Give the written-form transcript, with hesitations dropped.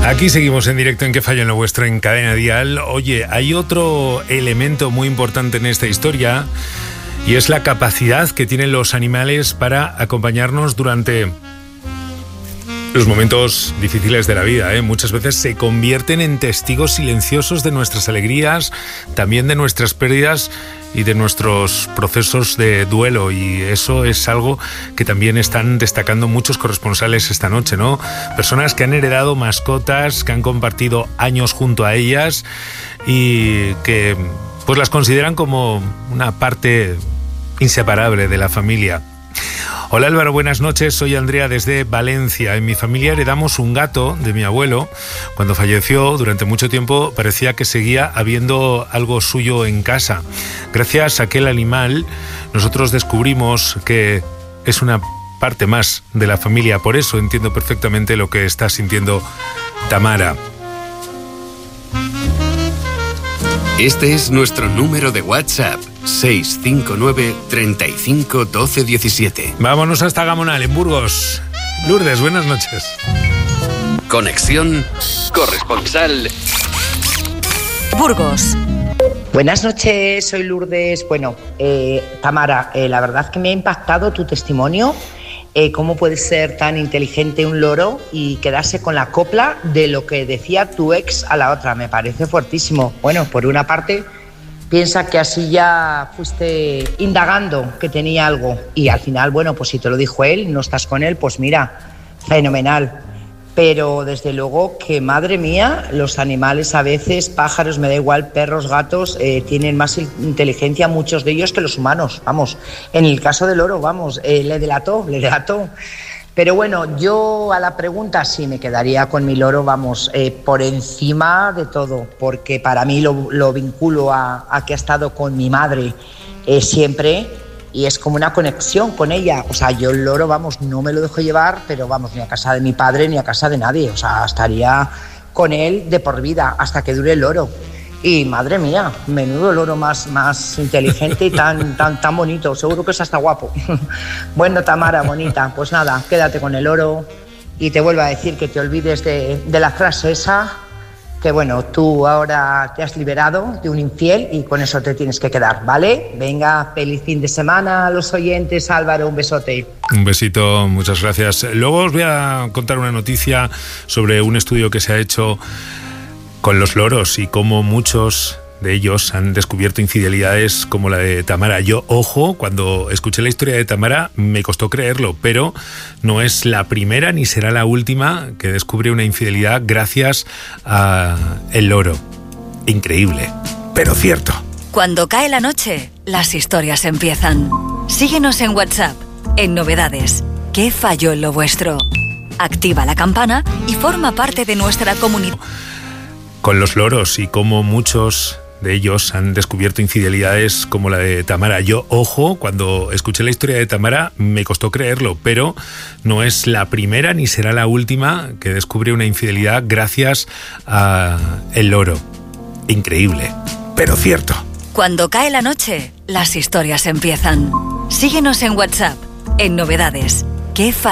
Aquí seguimos en directo en Que Fallo en lo Vuestro en Cadena Dial. Oye, hay otro elemento muy importante en esta historia y es la capacidad que tienen los animales para acompañarnos durante los momentos difíciles de la vida, ¿eh? Muchas veces se convierten en testigos silenciosos de nuestras alegrías, también de nuestras pérdidas y de nuestros procesos de duelo, y eso es algo que también están destacando muchos corresponsales esta noche, ¿no? Personas que han heredado mascotas, que han compartido años junto a ellas y que pues las consideran como una parte inseparable de la familia. Hola Álvaro, buenas noches, soy Andrea desde Valencia. En mi familia heredamos un gato de mi abuelo. Cuando falleció, durante mucho tiempo parecía que seguía habiendo algo suyo en casa. Gracias a aquel animal, nosotros descubrimos que es una parte más de la familia. Por eso entiendo perfectamente lo que está sintiendo Tamara. Este es nuestro número de WhatsApp, 659 35 12 17. Vámonos hasta Gamonal, en Burgos. Lourdes, buenas noches. Conexión corresponsal Burgos. Buenas noches, soy Lourdes. Bueno, Tamara, la verdad es que me ha impactado tu testimonio. ¿Cómo puede ser tan inteligente un loro y quedarse con la copla de lo que decía tu ex a la otra? Me parece fuertísimo. Bueno, por una parte, piensa que así ya fuiste indagando que tenía algo y al final, bueno, pues si te lo dijo él, no estás con él, pues mira, fenomenal. Pero desde luego que, madre mía, los animales a veces, pájaros, me da igual, perros, gatos, tienen más inteligencia, muchos de ellos, que los humanos. Vamos, en el caso del loro, vamos, le delató. Pero bueno, yo a la pregunta sí me quedaría con mi loro, vamos, por encima de todo, porque para mí lo vinculo a que ha estado con mi madre siempre. Y es como una conexión con ella. O sea, yo el loro, vamos, no me lo dejo llevar, pero vamos, ni a casa de mi padre ni a casa de nadie. O sea, estaría con él de por vida hasta que dure el loro. Y madre mía, menudo loro más inteligente y tan bonito. Seguro que es hasta guapo. Bueno, Tamara, bonita, pues nada, quédate con el loro y te vuelvo a decir que te olvides de la frase esa, que bueno, tú ahora te has liberado de un infiel y con eso te tienes que quedar, ¿vale? Venga, feliz fin de semana a los oyentes. Álvaro, un besote. Un besito, muchas gracias. Luego os voy a contar una noticia sobre un estudio que se ha hecho con los loros y cómo muchos de ellos han descubierto infidelidades como la de Tamara. Yo, ojo, cuando escuché la historia de Tamara me costó creerlo, pero no es la primera ni será la última que descubre una infidelidad gracias a el loro. Increíble, pero cierto. Cuando cae la noche, las historias empiezan. Síguenos en WhatsApp, en Novedades. ¿Qué falló en lo vuestro? Activa la campana y forma parte de nuestra comunidad. Con los loros y cómo muchos de ellos han descubierto infidelidades como la de Tamara. Yo, ojo, cuando escuché la historia de Tamara me costó creerlo, pero no es la primera ni será la última que descubre una infidelidad gracias a el loro. Increíble, pero cierto. Cuando cae la noche, las historias empiezan. Síguenos en WhatsApp, en Novedades. ¿Qué